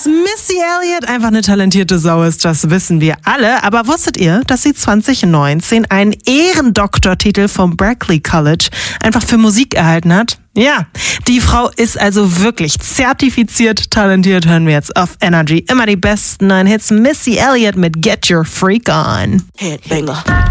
Dass Missy Elliott einfach eine talentierte Sau ist, das wissen wir alle. Aber wusstet ihr, dass sie 2019 einen Ehrendoktortitel vom Berklee College einfach für Musik erhalten hat? Ja, die Frau ist also wirklich zertifiziert talentiert. Hören wir jetzt auf Energy immer die besten 9 Hits. Missy Elliott mit Get Your Freak On. Headbanger.